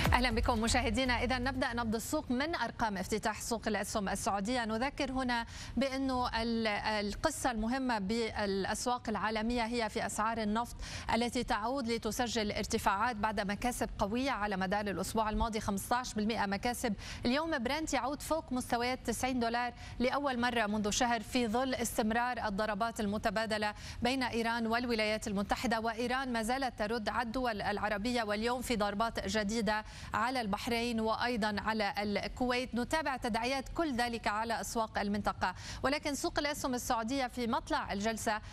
أهلا بكم مشاهدينا. إذا نبدأ نبض السوق من أرقام افتتاح سوق الأسهم السعودية. نذكر هنا بأنه القصة المهمة بالأسواق العالمية هي في أسعار النفط التي تعود لتسجل ارتفاعات بعد مكاسب قوية على مدار الأسبوع الماضي، 15% مكاسب. اليوم برنت يعود فوق مستويات $90 لأول مرة منذ شهر في ظل استمرار الضربات المتبادلة بين إيران والولايات المتحدة، وإيران ما زالت ترد على الدول العربية، واليوم في ضربات جديدة على البحرين وأيضا على الكويت. نتابع تداعيات كل ذلك على أسواق المنطقة، ولكن سوق الأسهم السعودية في مطلع الجلسة